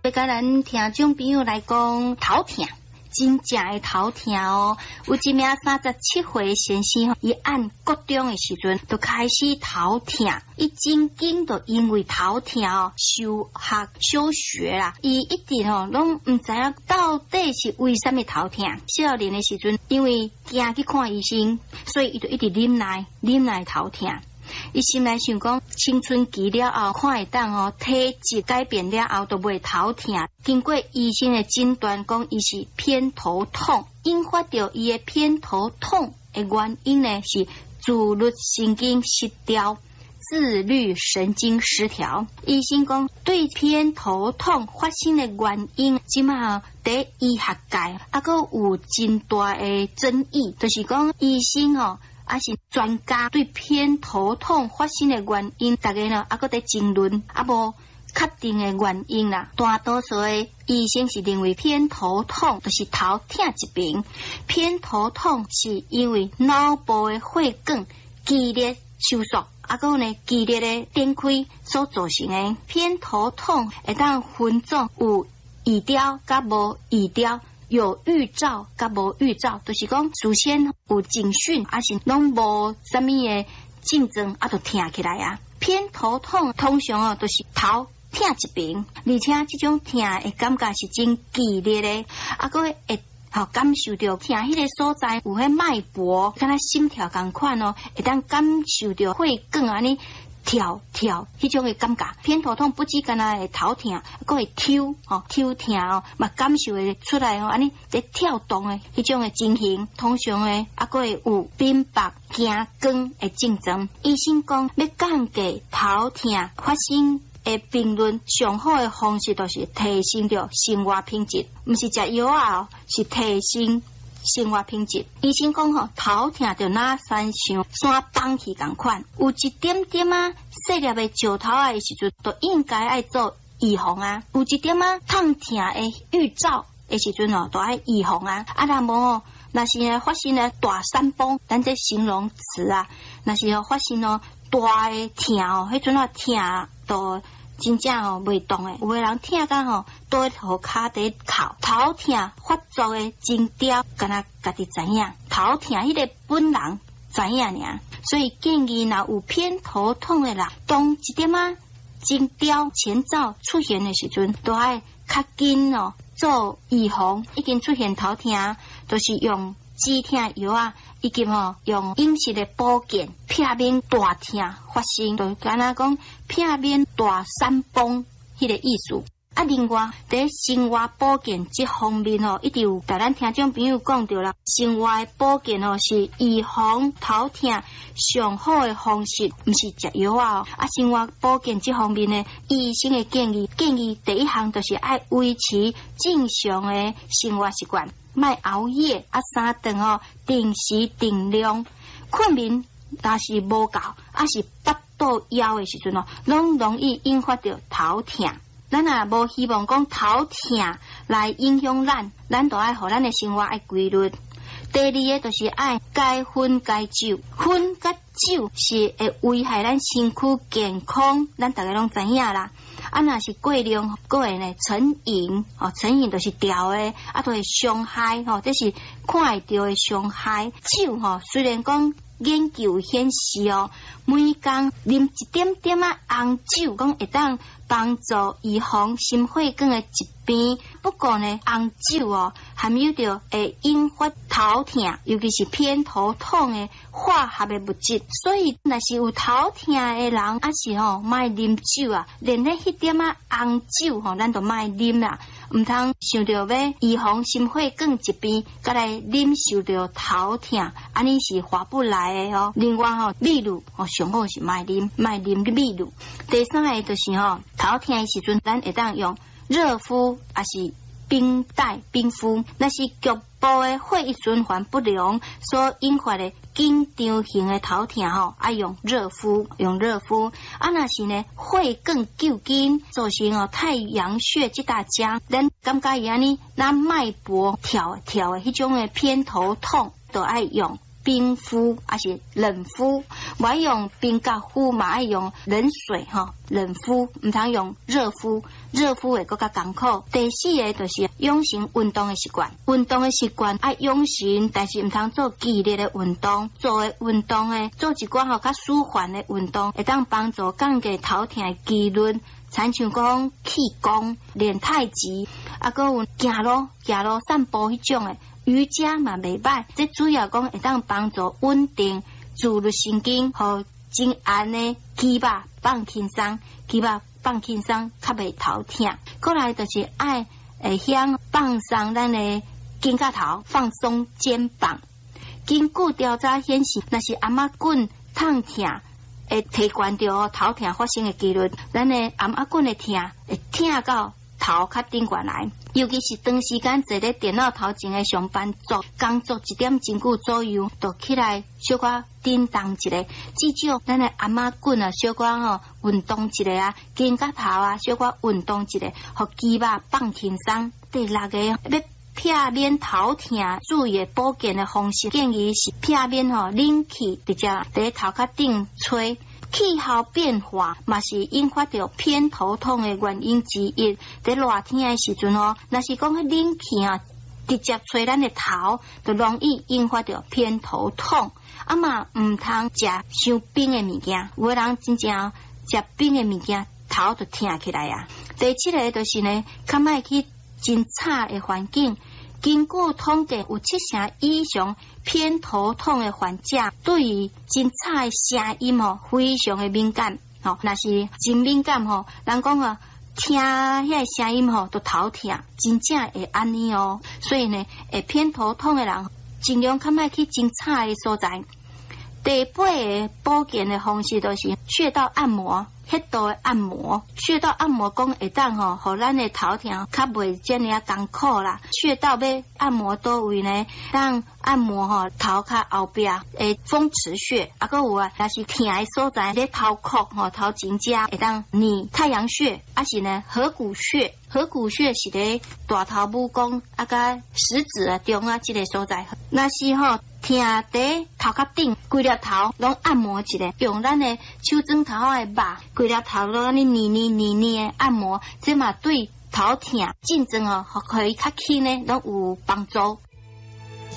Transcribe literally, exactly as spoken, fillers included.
要甲咱听众朋友来讲头痛。真正的头痛哦，有一名三十七岁先生，伊按国中的时阵就开始头痛，伊真紧就因为头痛哦，休学休学啦，伊一直哦拢唔知影到底是为什么头痛。少年的时阵，因为惊去看医生，所以伊就一直忍耐忍耐头痛。伊心内想讲，青春期了后，看会当哦，体质改变了后，就袂头痛。经过医生的诊断，讲伊是偏头痛，引发到伊的偏头痛的原因呢是自律神经失调、自律神经失调。医生讲，对偏头痛发生的原因，即马伫医学界啊，阁有真大的争议，就是讲医生哦。啊是专家对偏头痛发生的原因，大家呢啊搁在争论，啊无确定的原因啦。大多数的医生是认为偏头痛就是头痛疾病，偏头痛是因为脑部的血管激烈收缩，啊搁呢激烈的展开所造成的。偏头痛会当分种有预兆甲无预兆。有预兆甲无预兆，就是讲首先有警讯，还是拢无什么的症状，啊，就痛起来啊。偏头痛通常哦，都是头痛疾病，而且这种痛的感觉是真激烈的，啊，个会好感受到痛迄个所在有迄脉搏，敢若心跳共款哦，会当感受到血管安尼。跳跳，迄种嘅感觉，偏头痛不止干那会头痛，佫会抽哦，抽痛哦，嘛感受会出来哦，安尼在跳动嘅迄种嘅情形，通常嘅啊佫会有冰白、惊光嘅症状。医生讲要降低头痛发生嘅评论，上好嘅方式就是提升着生活品质，毋是食药啊，是提升。生活品质，医生讲吼，头痛着哪山像山崩起共款，有一点点啊细粒的石头啊的时阵，就应该爱做预防啊；有一点啊痛痛的预兆的时阵哦，都爱预防啊。啊，若无哦，若是呢发生呢大山崩，咱这形容词啊，若是哦发生哦大的痛哦，迄阵啊痛都。真正哦袂动诶，有个人痛到吼，倒喺涂骹底哭，头痛发作诶征兆，敢若家己知影，头痛迄个本人知影尔，所以建议若有偏头痛诶人，当一点啊征兆前兆出现诶时阵，都爱较紧哦做预防，已经出现头痛，都是用止痛药啊。以及吼用饮食的保健，避免大痛发生，就敢若讲避免大山崩迄个意思。啊，另外在生活保健这方面吼，一直有甲咱听众朋友讲到啦，生活的保健吼是预防头痛上好的方式，毋是食药啊。啊，生活保健这方面呢，医生的建议，建议第一项就是爱维持正常的生活习惯。莫熬夜啊，三顿哦，定时定量，困眠若是无够，啊是八到腰的时阵哦，拢容易引发到头痛。咱也无希望讲头痛来影响咱，咱都爱互咱的生活爱规律。第二个就是爱该薰该酒，薰甲酒是会危害咱身躯健康，咱大家拢知影啦。啊，若是过量，个会呢成瘾，哦，成瘾就是调的，啊，都会伤害，吼、哦，这是看会到的伤害。酒吼、哦，虽然讲研究显示哦，每工啉一点点啊红酒，讲会当帮助预防心血管的疾病。不过呢，红酒哦含有着会引发头痛，尤其是偏头痛的化学的物质。所以，若是有头痛的人，啊是吼莫啉酒啊，连咧迄点啊红酒吼，咱都莫啉啦。毋通想着要预防心血管疾病，甲来忍受着头痛，安尼是划不来的哦。另外吼，秘鲁哦上好是莫啉，莫啉秘鲁。第三个就是吼，头痛的时阵，咱会当用热敷，还是冰袋冰敷，那是局部的血液循环不良所引发的紧张型的头痛吼，爱用热敷，用热敷。啊，若是呢血管纠紧，造成哦太阳穴这大家，咱感觉伊安尼，咱脉搏跳跳的迄种的偏头痛，都爱用冰敷还是冷敷，不爱用冰甲敷嘛，爱用冷水吼，冷敷，唔通用热敷，热敷会更加艰苦。第四个就是养成运动的习惯，运动的习惯爱养成，但是唔通做激烈的运动，做的运动诶，做一寡吼较舒缓的运动，会当帮助降低头痛的几率。参像讲气功、练太极，啊，搁有行路、行路散步迄种诶。瑜伽嘛袂歹，这主要讲会当帮助稳定自律神经，和真安的肌肉放轻松，肌肉放轻松，较袂头痛。过来就是爱会晓放松咱的肩胛头，放松肩膀。根据调查显示，若是阿妈棍痛痛，会提悬着头痛发生的几率。咱的阿妈棍的痛会痛到头较顶悬来。尤其是长时间坐咧电脑头前的上班族，工作一点钟久左右，就起来小可振动一下，至少咱的阿妈棍啊，小可吼运动一下啊，肩胛头啊，小可运动一下，互肌肉放轻松。第六个要避免头痛，注意保健的方式，建议是避免吼冷气直接伫头壳顶吹。气候变化嘛是引发着偏头痛的原因之一。在热天的时阵哦，若是讲迄冷气啊直接吹咱的头，就容易引发着偏头痛。啊嘛唔通食伤冰的物件，有的人真正食冰的物件，头就痛起来啊。第七个就是呢，较莫去真吵的环境。根据统计，有七成以上偏头痛的患者对于真吵的声音吼非常的敏感，吼，若是真敏感吼，人讲啊，听遐个声音吼都头痛，真正会安尼哦。所以呢，会偏头痛的人尽量较莫去真吵的所在。第八个保健的方式就是穴道按摩。迄度的按摩，穴道按摩讲会当吼，互咱的头痛较袂遮尔啊艰苦啦。穴道要按摩倒位呢？当按摩吼头壳后壁诶风池穴，啊，搁有啊，若是痛的所在咧头壳吼头前遮会当捏太阳穴，啊是呢合谷穴。合谷穴是咧大头拇公啊甲食指啊中啊即个所在。若是吼痛伫头壳顶，规粒头拢按摩一下，用咱的手指头的肉。规粒头拢安尼捏捏捏捏的按摩，这嘛对头痛、颈椎哦，可以较轻呢，拢有帮助。